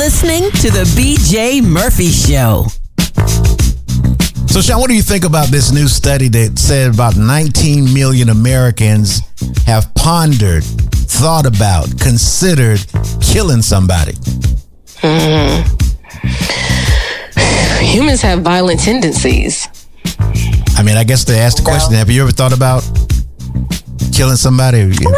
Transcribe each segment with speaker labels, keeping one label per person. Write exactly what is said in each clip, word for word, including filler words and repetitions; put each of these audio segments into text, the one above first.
Speaker 1: listening to the B J Murphy Show.
Speaker 2: So, Sean, what do you think about this new study that said about nineteen million Americans have pondered, thought about, considered killing somebody?
Speaker 3: Mm-hmm. Humans have violent tendencies.
Speaker 2: I mean, I guess to ask the question, have you ever thought about killing somebody? Yeah.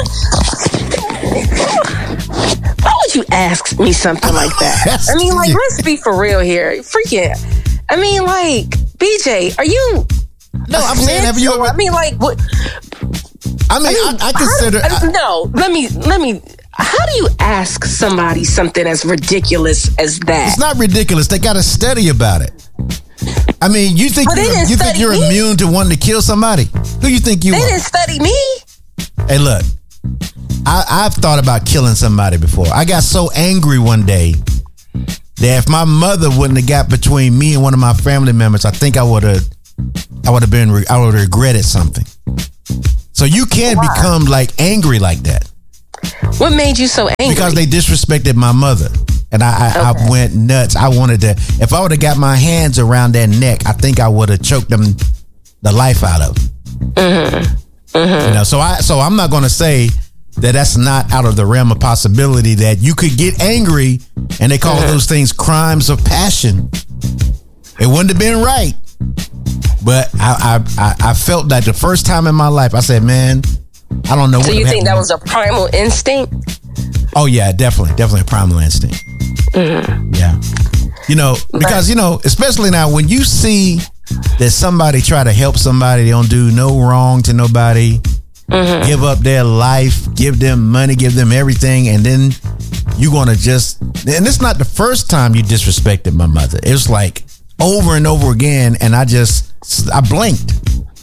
Speaker 3: Why would you ask me something like that? I mean, like, let's be for real here. Freaking, I mean, like, B J, are you?
Speaker 2: No, I'm saying, have you ever?
Speaker 3: I mean, like, what?
Speaker 2: I mean, I, mean, I, I consider.
Speaker 3: Do, I, no, let me, let me. How do you ask somebody something as ridiculous as that?
Speaker 2: It's not ridiculous. They got a study about it. I mean, you think you're, you think you're me? immune to wanting to kill somebody? Who you think you
Speaker 3: they
Speaker 2: are?
Speaker 3: They didn't study me.
Speaker 2: Hey, look, I, I've thought about killing somebody before. I got so angry one day that if my mother wouldn't have got between me and one of my family members, I think I would have, I would have been, I would have regretted something. So you can't Why? become like angry like that.
Speaker 3: What made you so angry?
Speaker 2: Because they disrespected my mother. And I, I, okay. I went nuts. I wanted to, if I would have got my hands around their neck, I think I would have choked them the life out of them.
Speaker 3: Mm-hmm. Mm-hmm.
Speaker 2: You know, so I, so I'm not going to say that that's not out of the realm of possibility that you could get angry and they call mm-hmm. those things crimes of passion. It wouldn't have been right. But I, I, I, I felt that the first time in my life, I said, man, I don't know.
Speaker 3: So
Speaker 2: what
Speaker 3: you think that was a primal instinct?
Speaker 2: Oh yeah, definitely, definitely a primal instinct. Mm-hmm. Yeah, you know, because you know, especially now when you see that somebody try to help somebody, they don't do no wrong to nobody, mm-hmm. give up their life, give them money, give them everything, and then you gonna just, and it's not the first time you disrespected my mother. It was like over and over again, and I just, I blinked.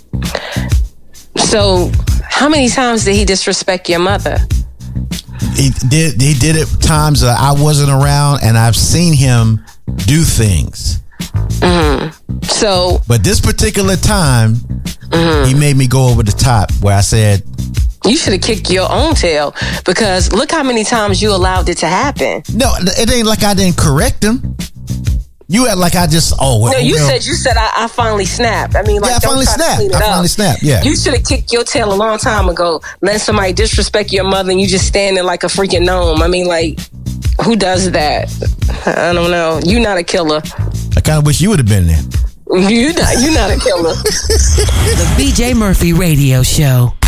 Speaker 3: So, how many times did he disrespect your mother?
Speaker 2: He did. He did it times that I wasn't around, and I've seen him do things.
Speaker 3: Mm-hmm. So,
Speaker 2: but this particular time, mm-hmm. he made me go over the top. Where I said,
Speaker 3: "You should have kicked your own tail," because look how many times you allowed it to happen.
Speaker 2: No, it ain't like I didn't correct him. You act like I just, oh, well.
Speaker 3: No, you
Speaker 2: well,
Speaker 3: said, you said I, I finally snapped. I mean, like,
Speaker 2: yeah, I finally snapped. I finally up. snapped, yeah.
Speaker 3: You should have kicked your tail a long time ago, letting somebody disrespect your mother and you just standing like a freaking gnome. I mean, like, who does that? I don't know. You're not a killer.
Speaker 2: I kind of wish you would have been there.
Speaker 3: You're not, you're not a killer.
Speaker 1: The B J Murphy Radio Show.